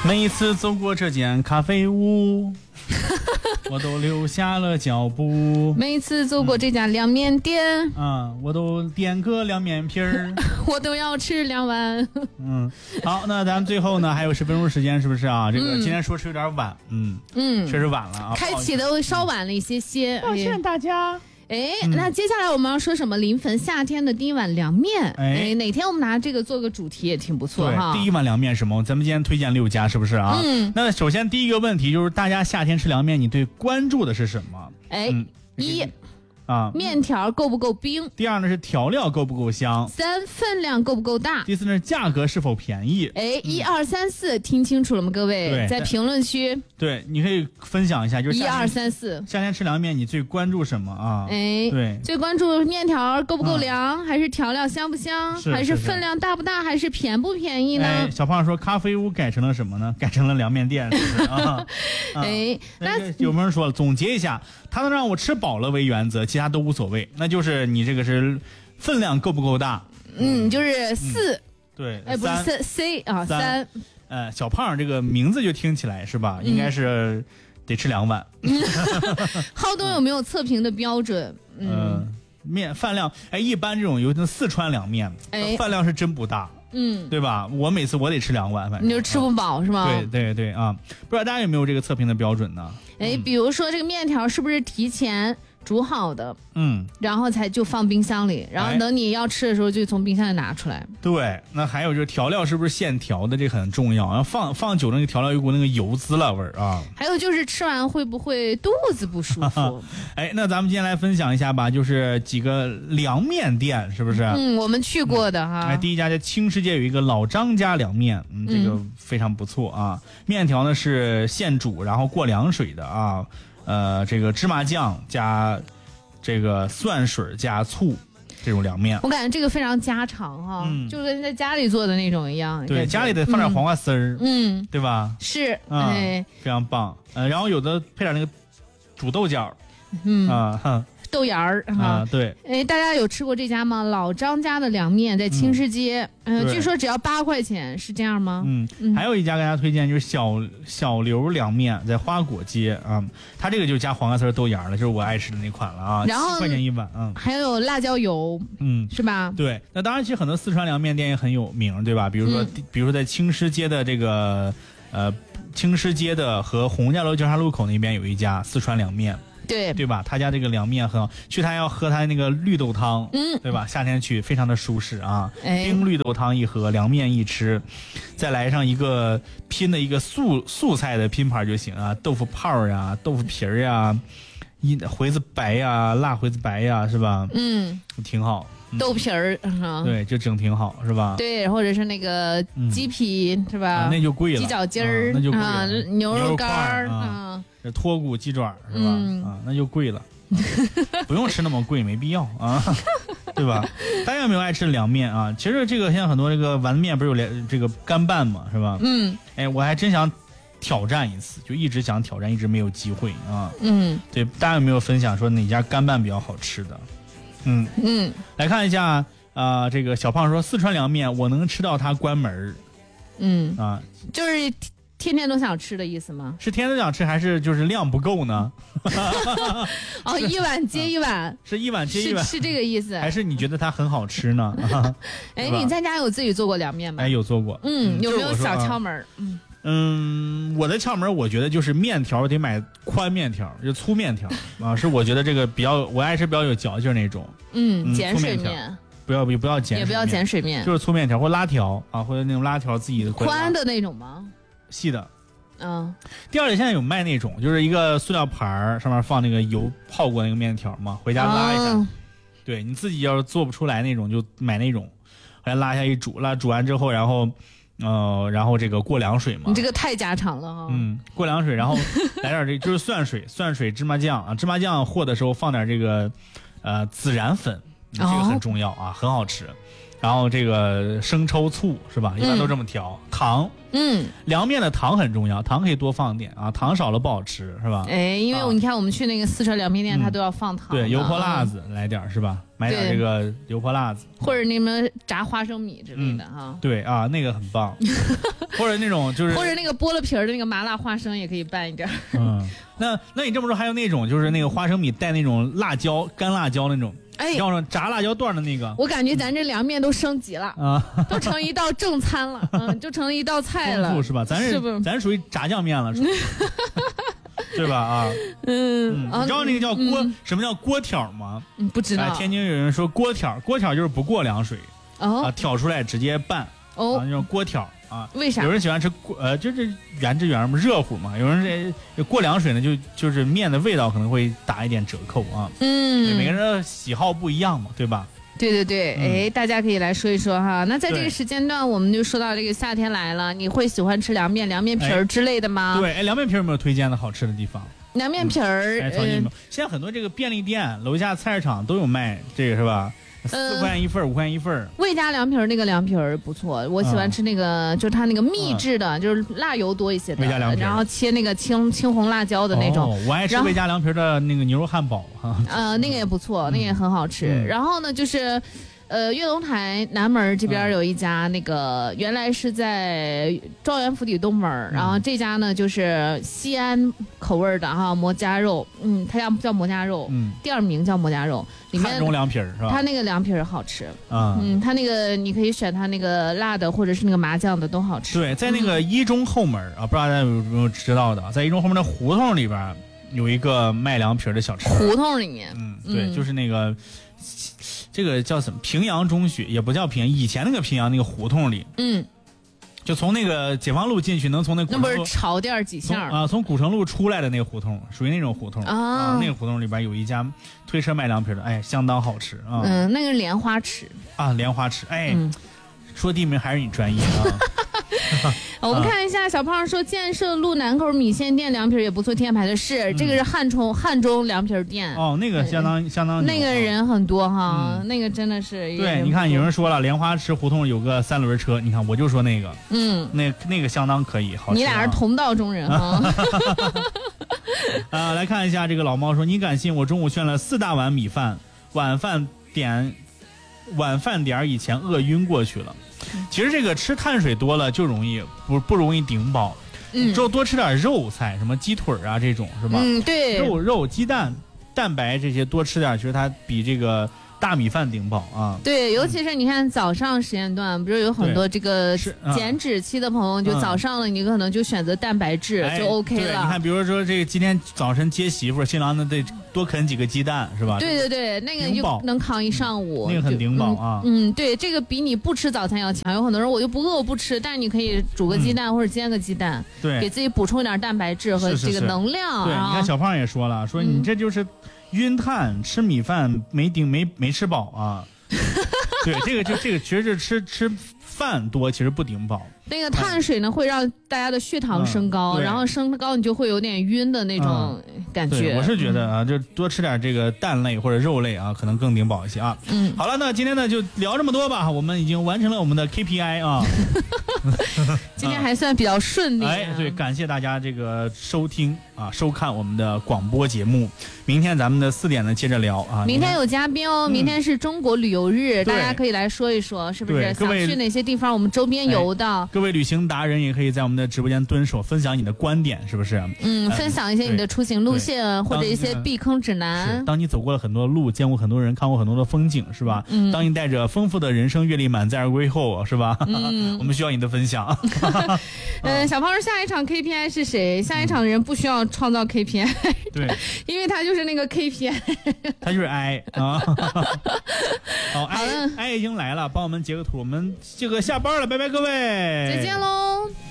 每次走过这间咖啡屋我都留下了脚步， 每次走过这家凉面店我都点个凉面皮儿我都要吃2碗。 好，那咱们最后呢还有10分钟时间，是不是啊？这个今天说是有点晚，确实晚了啊， 开启的稍晚了一些， 抱歉大家。 那接下来我们要说什么？临汾夏天的第一碗凉面。哪天我们拿这个做个主题也挺不错哈。 第一碗凉面什么？咱们今天推荐6家，是不是啊？那首先第一个问题就是大家夏天吃凉面，你最关注的是什么？ 面条够不够冰？ 第二呢是调料够不够香 ？3分量够不够大？ 第4呢是价格是否便宜 ？1、2、3、4，听清楚了吗，各位？在评论区。 对，你可以分享一下，就是 1、2、3、4。 夏天吃凉面，你最关注什么啊？对， 最关注面条够不够凉，还是调料香不香，还是分量大不大，还是便不便宜呢？ 小胖说咖啡屋改成了什么呢？改成了凉面店，是不是啊？那有没有人说了？总结一下，他能让我吃饱了为原则，其他都无所谓，那就是你这个是分量够不够大？ 就是4。 对， 不是 C 啊，3。 小胖这个名字就听起来是吧？应该是得吃2碗。 浩东有没有测评的标准？ 面饭量，一般这种有那四川凉面，饭量是真不大。对吧？我每次我得吃2碗，反正你就吃不饱是吧？ 对啊，不知道大家有没有这个测评的标准呢？ 比如说这个面条是不是提前煮好的，然后才就放冰箱里，然后等你要吃的时候就从冰箱里拿出来。 对，那还有就是调料是不是现调的，这很重要，然后放久了那个调料有股那个油滋了味儿啊。 还有就是吃完会不会肚子不舒服？ 那咱们今天来分享一下吧，就是几个凉面店，是不是？ 我们去过的哈。 第一家在青石街有一个老张家凉面，这个非常不错啊。面条呢是现煮，然后过凉水的啊。这个芝麻酱加这个蒜水加醋，这种凉面， 我感觉这个非常家常哈，就跟在家里做的那种一样。 对，家里得放点黄瓜丝儿，对吧？ 是， 非常棒。然后有的配点那个煮豆角，豆芽儿对。 大家有吃过这家吗？老张家的凉面在青石街，据说只要8块钱，是这样吗？ 还有一家给大家推荐就是小刘凉面，在花果街啊，它这个就加黄瓜丝豆芽了，就是我爱吃的那款了啊。 然后 7块钱1碗， 还有辣椒油，是吧？ 对，那当然其实很多四川凉面店也很有名，对吧？比如说在青石街的这个青石街的和洪家楼交叉路口那边有一家四川凉面。对吧？他家这个凉面很好，去他要喝他那个绿豆汤，对吧？夏天去非常的舒适啊。冰绿豆汤1盒，凉面1吃，再来上一个拼的一个素菜的拼盘就行啊，豆腐泡呀，豆腐皮儿呀，回子白呀，辣回子白呀，是吧？挺好。 豆皮儿， 对，就整挺好，是吧？ 对，或者是那个鸡皮，是吧？ 那就贵了。 鸡脚筋儿， 那就贵了。 牛肉干儿， 这脱骨鸡爪，是吧？那就贵了。不用吃那么贵，没必要啊，对吧？大家有没有爱吃凉面啊？其实这个现在很多这个丸子面不是有这个干拌嘛，是吧？我还真想挑战一次，就一直想挑战，一直没有机会啊。对，大家有没有分享说哪家干拌比较好吃的？来看一下这个小胖说四川凉面我能吃到它关门就是天天都想吃的意思吗？ 是天天都想吃还是就是量不够呢？ 一碗接一碗， 是一碗接一碗， 是这个意思？ 还是你觉得它很好吃呢？ 你在家有自己做过凉面吗？ 有做过。 有没有小窍门？ 我的窍门我觉得就是面条得买宽面条，就粗面条是我觉得这个比较我爱吃比较有嚼劲那种。 碱水面不要碱水面， 也不要碱水面， 就是粗面条或拉条啊，或者那种拉条自己的宽的那种吗？ 细的。第二点现在有卖那种就是一个塑料盘上面放那个油泡过那个面条嘛，回家拉一下。对，你自己要是做不出来那种就买那种，回来拉一下一煮，煮完之后然后这个过凉水嘛。 你这个太家常了哈。 过凉水，然后来点这就是蒜水芝麻酱啊，芝麻酱和的时候放点这个孜然粉，这个很重要啊，很好吃。 然后这个生抽醋是吧？一般都这么调。糖，凉面的糖很重要，糖可以多放点啊，糖少了不好吃是吧？ 哎，因为你看我们去那个四川凉面店，它都要放糖。 对，油泼辣子来点是吧？买点这个油泼辣子， 或者你们炸花生米之类的哈。 对啊，那个很棒。或者那种就是， 或者那个剥了皮儿的那个麻辣花生也可以拌一点。 那你这么说还有那种就是那个花生米带那种辣椒干辣椒那种。哎，要说炸辣椒段的那个， 我感觉咱这凉面都升级了啊，都成一道正餐了，就成一道菜了， 是吧？咱属于炸酱面了，对吧？啊，你知道那个叫什么叫锅挑吗？ 不知道。 天津有人说锅挑就是不过凉水挑出来直接拌那种锅挑。 为啥？ 有人喜欢吃就是原汁原味热乎嘛。有人过凉水呢，就是面的味道可能会打一点折扣啊。每个人的喜好不一样嘛，对吧？ 对，大家可以来说一说哈。那在这个时间段，我们就说到这个夏天来了，你会喜欢吃凉面皮儿之类的吗？ 对，凉面皮儿有没有推荐的好吃的地方？ 凉面皮儿， 现在很多这个便利店、楼下菜市场都有卖这个是吧？4块钱一份，5块钱一份。 魏家凉皮儿那个凉皮儿不错，我喜欢吃那个，就是它那个秘制的，就是辣油多一些的， 魏家凉皮， 然后切那个青红辣椒的那种。 我爱吃魏家凉皮的那个牛肉汉堡哈。 那个也不错，那个也很好吃。然后呢，就是。岳龙台南门这边有一家，那个原来是在状元府邸东门，然后这家呢就是西安口味的哈，馍夹肉，它家叫馍夹肉，第二名叫馍夹肉，里面汉中凉皮是吧？ 它那个凉皮好吃它那个你可以选它那个辣的或者是那个麻酱的都好吃。 对，在那个一中后门不知道大家有没有知道的，在一中后门的胡同里边有一个卖凉皮的小吃。 胡同里面， 对，就是那个。这个叫什么？平阳中学也不叫平阳，以前那个平阳那个胡同里，就从那个解放路进去，能从那不是潮店几巷从古城路出来的那个胡同，属于那种胡同那个胡同里边有一家推车卖凉皮的，相当好吃啊。 那个莲花池莲花池，说地名还是你专业啊。 我们看一下，小胖说建设路南口米线店凉皮也不错，天牌的是这个是汉中凉皮店那个相当那个人很多哈，那个真的是对。你看有人说了莲花池胡同有个3轮车，你看我就说那个那个相当可以，好吃。 你俩是同道中人哈。 来看一下这个老猫说，你敢信我中午炫了4大碗米饭，晚饭点以前饿晕过去了。其实这个吃碳水多了就容易不容易顶饱，就多吃点肉菜，什么鸡腿啊这种是吧？ 对， 肉鸡蛋蛋白这些多吃点，其实它比这个大米饭顶饱啊。 对，尤其是你看早上时间段，不是有很多这个减脂期的朋友，就早上了，你可能就选择蛋白质就 OK 了。 你看，比如说这个今天早晨接媳妇，新郎得多啃几个鸡蛋是吧？ 对，那个就能扛一上午， 那个很顶饱啊。 对，这个比你不吃早餐要强。有很多人我就不饿，我不吃，但是你可以煮个鸡蛋或者煎个鸡蛋， 对， 给自己补充一点蛋白质和这个能量。 对，你看小胖也说了，说你这就是晕碳，吃米饭没吃饱啊。对，这个其实是吃饭多，其实不顶饱。 那个碳水呢，会让大家的血糖升高，然后升高你就会有点晕的那种感觉。 我是觉得就多吃点这个蛋类或者肉类可能更顶饱一些啊。好了，那今天呢就聊这么多吧，我们已经完成了我们的 KPI 啊。 今天还算比较顺利。 对，感谢大家这个收听收看我们的广播节目。明天咱们的4点呢接着聊啊。 明天有嘉宾明天是中国旅游日，大家可以来说一说，是不是想去哪些地方？我们周边游的。 各位旅行达人也可以在我们的直播间蹲守，分享你的观点，是不是？ 分享一些你的出行路线或者一些避坑指南。 当你走过了很多路，见过很多人，看过很多的风景，是吧？当你带着丰富的人生阅历满载而归后，是吧？我们需要你的分享。 小胖说下一场 KPI 是谁？下一场的人不需要创造 KPI， 对， 因为他就是那个 KPI， 他就是 I 啊。好 ，I 已经来了，帮我们截个图，我们这个下班了，拜拜各位， 再见喽。